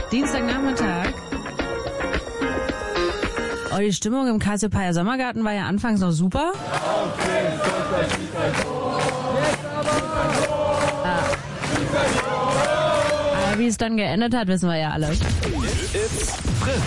Dienstagnachmittag. Oh, die Stimmung im Cassiopeia Sommergarten war ja anfangs noch super. Aber wie es dann geendet hat, wissen wir ja alle. It's Fritz.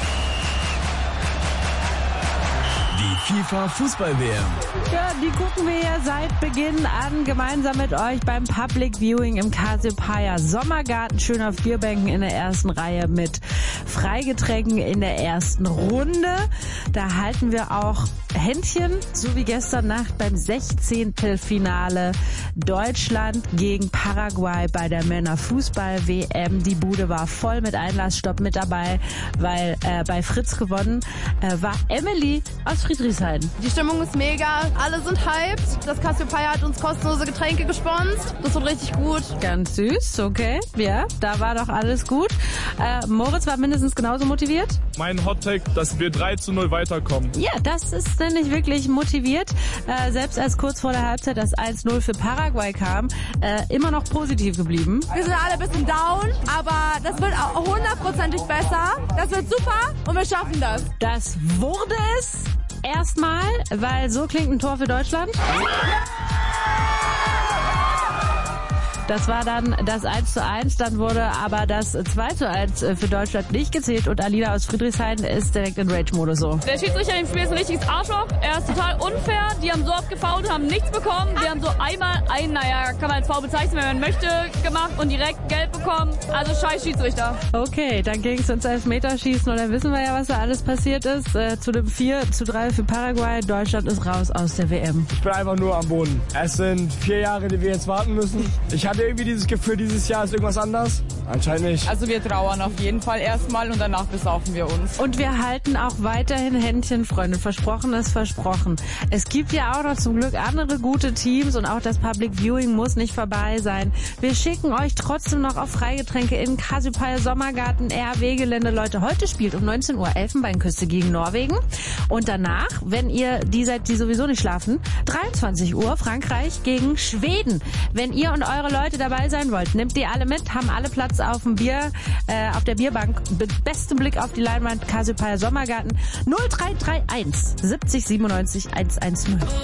Die FIFA Fußball-WM. Ja, die gucken wir ja seit Beginn an, gemeinsam mit euch beim Public Viewing im Cassiopeia Sommergarten. Schön auf Bierbänken in der ersten Reihe mit Freigetränken in der ersten Runde. Da halten wir auch Händchen, so wie gestern Nacht beim 16. Finale Deutschland gegen Paraguay bei der Männerfußball-WM. Die Bude war voll mit Einlassstopp mit dabei, weil bei Fritz gewonnen war Emily aus Friedrichshain. Die Stimmung ist mega, alle sind hyped. Das Cassiopeia hat uns kostenlose Getränke gesponst. Das wird richtig gut. Ganz süß, okay. Ja, da war doch alles gut. Moritz war mindestens genauso motiviert. Mein Hot-Take, dass wir 3:0 weiterkommen. Ja, das ist nämlich wirklich motiviert. Selbst als kurz vor der Halbzeit das 1:0 für Paraguay kam, immer noch positiv geblieben. Wir sind alle ein bisschen down, aber das wird auch 100%ig besser. Das wird super und wir schaffen das. Das wurde es erstmal, weil so klingt ein Tor für Deutschland. Das war dann das 1:1, dann wurde aber das 2:1 für Deutschland nicht gezählt und Alina aus Friedrichshain ist direkt in Rage-Modus so. Der Schiedsrichter im Spiel ist ein richtiges Arschloch, er ist total unfair, die haben so oft gefoult und haben nichts bekommen. Wir haben so einmal kann man als Foul bezeichnen, wenn man möchte, gemacht und direkt gelb bekommen. Also scheiß Schiedsrichter. Okay, dann ging es ins Elfmeterschießen und dann wissen wir ja, was da alles passiert ist. Zu dem 4:3 für Paraguay, Deutschland ist raus aus der WM. Ich bin einfach nur am Boden. Es sind 4 Jahre, die wir jetzt warten müssen. Ich hatte irgendwie dieses Gefühl, dieses Jahr ist irgendwas anders. Anscheinend nicht. Also wir trauern auf jeden Fall erstmal und danach besaufen wir uns. Und wir halten auch weiterhin Händchen, Freunde. Versprochen ist versprochen. Es gibt ja auch noch zum Glück andere gute Teams und auch das Public Viewing muss nicht vorbei sein. Wir schicken euch trotzdem noch auf Freigetränke in Cassiopeia Sommergarten RW-Gelände. Leute, heute spielt um 19 Uhr Elfenbeinküste gegen Norwegen. Und danach, wenn ihr die seid, die sowieso nicht schlafen, 23 Uhr Frankreich gegen Schweden. Wenn ihr und eure Leute dabei sein wollt, nehmt die alle mit, haben alle Platz auf dem Bier, auf der Bierbank, mit bestem Blick auf die Leinwand, Cassiopeia Sommergarten 0331 70 97 110.